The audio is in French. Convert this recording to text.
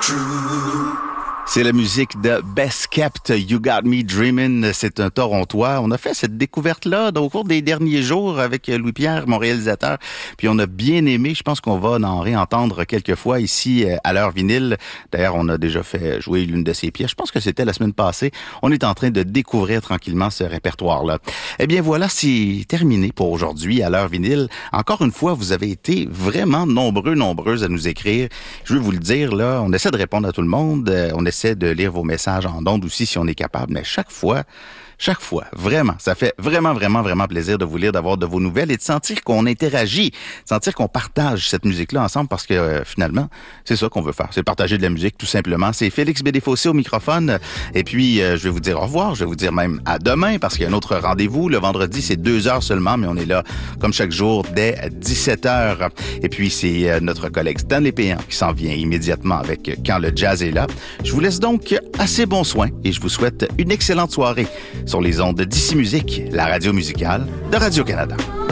C'est la musique de Best Kept, You Got Me Dreamin'. C'est un Torontois. On a fait cette découverte-là au cours des derniers jours avec Louis-Pierre, mon réalisateur. Puis on a bien aimé. Je pense qu'on va en réentendre quelques fois ici à l'heure vinyle. D'ailleurs, on a déjà fait jouer l'une de ses pièces. Je pense que c'était la semaine passée. On est en train de découvrir tranquillement ce répertoire-là. Eh bien voilà, c'est terminé pour aujourd'hui à l'heure vinyle. Encore une fois, vous avez été vraiment nombreuses à nous écrire. Je veux vous le dire, là, on essaie de répondre à tout le monde. On essaie de lire vos messages en ondes aussi si on est capable, mais chaque fois, vraiment, ça fait vraiment plaisir de vous lire, d'avoir de vos nouvelles et de sentir qu'on interagit, de sentir qu'on partage cette musique-là ensemble parce que finalement, c'est ça qu'on veut faire, c'est partager de la musique tout simplement. C'est Félix Bédéfossé au microphone et puis je vais vous dire au revoir, je vais vous dire même à demain parce qu'il y a un autre rendez-vous. Le vendredi, c'est 2 heures seulement, mais on est là comme chaque jour dès 17h. Et puis c'est notre collègue Stanley Péan qui s'en vient immédiatement avec Quand le jazz est là. Je vous laisse donc assez bon soin et je vous souhaite une excellente soirée sur les ondes d'Ici Musique, la radio musicale de Radio-Canada.